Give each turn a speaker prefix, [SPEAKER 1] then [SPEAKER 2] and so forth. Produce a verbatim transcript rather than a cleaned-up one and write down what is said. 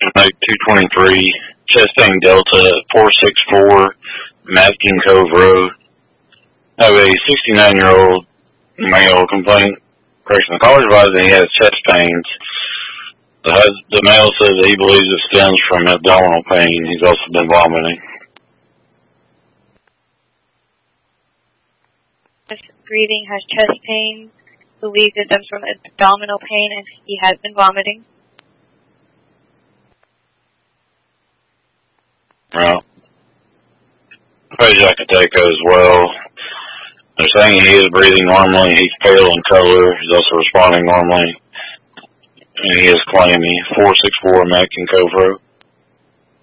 [SPEAKER 1] Mike two twenty-three, chest pain Delta four six four, Matkin Cove Road. I have a sixty-nine-year-old male complaint. Correction, the caller advised that he has chest pains. The, hus- the male says that he believes it stems from abdominal pain. He's also been vomiting.
[SPEAKER 2] Breathing, has chest pain, believes it stems from abdominal pain, and he has been vomiting.
[SPEAKER 1] Well, Jack Ateco as well. They're saying he is breathing normally. He's pale in color. He's also responding normally. And he is claiming four six four Mackin Cove Road.